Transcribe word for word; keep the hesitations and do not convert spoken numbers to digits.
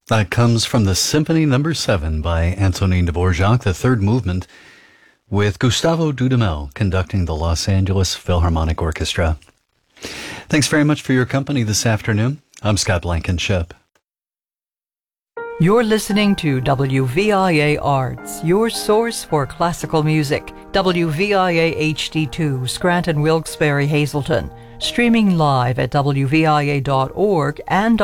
That comes from the Symphony Number Seven by Antonin Dvorak, the third movement, with Gustavo Dudamel conducting the Los Angeles Philharmonic Orchestra. Thanks very much for your company this afternoon. I'm Scott Blankenship. You're listening to W V I A Arts, your source for classical music. W V I A H D two, Scranton, Wilkes-Barre, Hazleton. Streaming live at W V I A dot org and